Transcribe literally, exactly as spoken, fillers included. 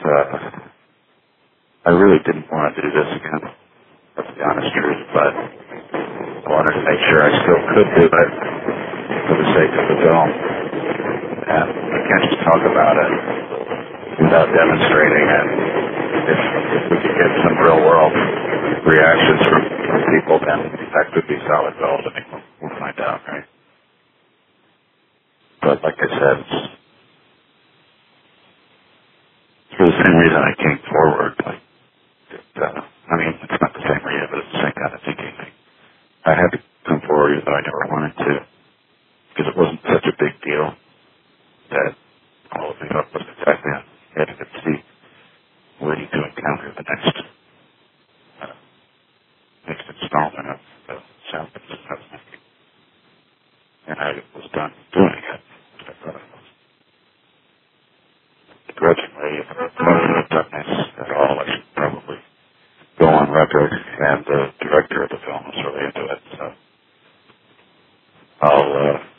uh, I really didn't want to do this again. That's the honest truth, but I wanted to make sure I still could do it for the sake of the film. And I can't just talk about it without demonstrating it. If, if we could get some real-world reactions from, from people, then that could be solid gold. I think we'll, we'll find out, right? But like I said, it's, it's for the same reason I came forward. Like, it, uh, I mean, it's not the same reason, but it's the same kind of thinking. I had to come forward even though I never wanted to, because it wasn't such a big deal that all of the up was exactly on heading to see, waiting to encounter the next uh, next installment of the South Pacific. And I was done doing it. I thought I was. Begrudgingly, if I wasn't have done this at all, I should probably go on record, and the director of the film was really into it, so I'll uh,